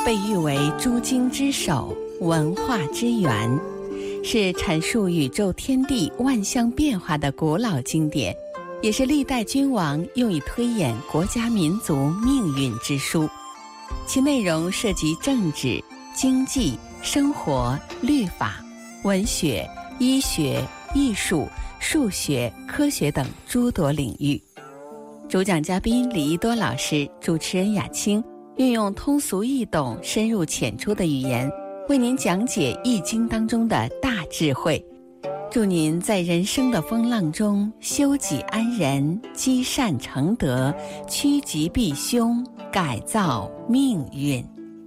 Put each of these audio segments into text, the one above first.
被誉为诸经之首、文化之源，是阐述宇宙天地万象变化的古老经典，也是历代君王用以推演国家民族命运之书。其内容涉及政治、经济、生活、律法、文学、医学、艺术、数学、科学等诸多领域。主讲嘉宾李一多老师，主持人雅青，运用通俗易懂、深入浅出的语言，为您讲解《易经》当中的大智慧，祝您在人生的风浪中修己安人、积善成德、趋吉避凶、改造命运。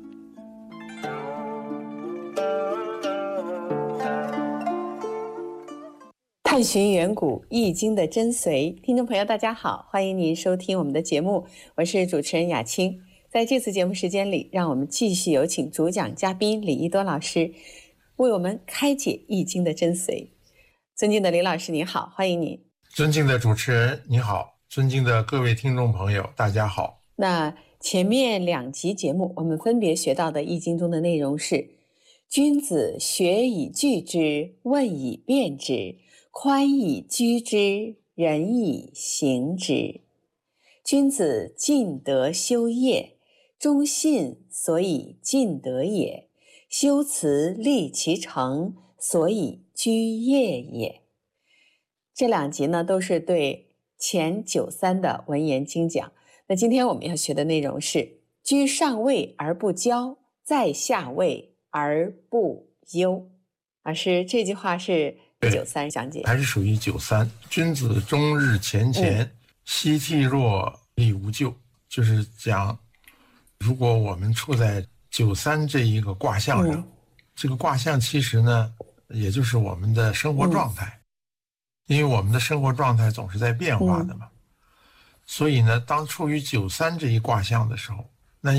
探寻远古易经的真髓，听众朋友大家好，欢迎您收听我们的节目，我是主持人雅青。在这次节目时间里，让我们继续有请主讲嘉宾李一多老师为我们开解易经的真髓。尊敬的李老师你好，欢迎您。 尊敬的主持人你好，尊敬的各位听众朋友大家好。 那前面2集节目我们分别学到的易经中的内容是：君子学以聚之，问以辨之，宽以居之，仁以行之。君子尽德修业，忠信所以尽德也，修辞立其成，所以居业也。这2集呢，都是对前93的文言精讲。那今天我们要学的内容是：居上位而不骄，在下位而不忧。老师，这句话是93讲解， 还是属于93。君子终日乾乾，夕惕若厉无咎。就是讲，如果我们处在93这一个卦象上，这个卦象其实呢，也就是我们的生活状态，因为我们的生活状态总是在变化的嘛。所以呢，当处于93这一卦象的时候，